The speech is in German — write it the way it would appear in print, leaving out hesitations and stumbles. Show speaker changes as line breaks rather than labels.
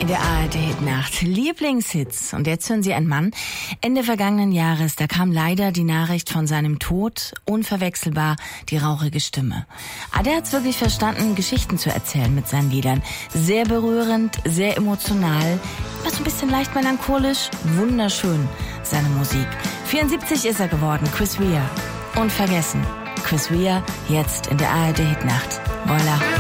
In der ARD-Hitnacht Lieblingshits. Und jetzt hören Sie einen Mann. Ende vergangenen Jahres, da kam leider die Nachricht von seinem Tod. Unverwechselbar die rauchige Stimme. Aber der hat's wirklich verstanden, Geschichten zu erzählen mit seinen Liedern. Sehr berührend, sehr emotional, immer so ein bisschen leicht melancholisch. Wunderschön, seine Musik. 74 ist er geworden, Chris Rea. Unvergessen. Chris Rea, jetzt in der ARD-Hitnacht. Voilà.